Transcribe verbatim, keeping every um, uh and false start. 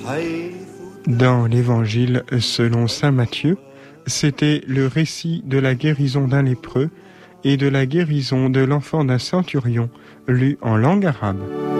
Dans l'Évangile selon saint Matthieu, c'était le récit de la guérison d'un lépreux et de la guérison de l'enfant d'un centurion, lu en langue arabe.